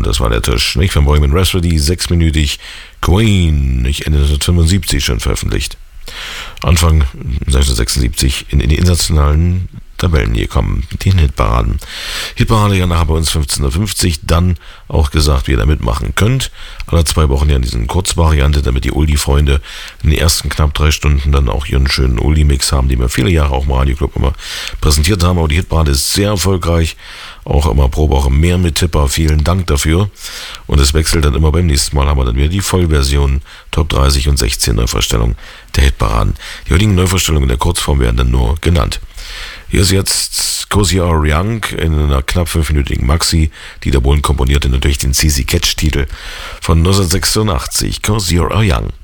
das war der Tisch, nicht? Von Bohemian Rhapsody, 6-minütig. Queen, nicht? Ende 1975 schon veröffentlicht. Anfang 1976 in die internationalen Tabellen gekommen, die Hitparaden. Hitparade ja nachher bei uns 15.50 Uhr, dann auch gesagt, wie ihr da mitmachen könnt. Alle 2 Wochen ja in diesen Kurzvariante, damit die Oldie-Freunde in den ersten knapp 3 Stunden dann auch ihren schönen Oldie-Mix haben, den wir viele Jahre auch im Radioclub immer präsentiert haben. Aber die Hitparade ist sehr erfolgreich, auch immer pro Woche mehr mit Tipper. Vielen Dank dafür. Und es wechselt dann immer. Beim nächsten Mal haben wir dann wieder die Vollversion, Top 30 und 16 Neuvorstellungen der Hitparaden. Die heutigen Neuvorstellungen der Kurzform werden dann nur genannt. Hier ist jetzt Cozy Are Young in einer knapp 5-minütigen Maxi. Dieter Bohlen komponierte natürlich den CC Catch-Titel von 1986, Cozy Are Young.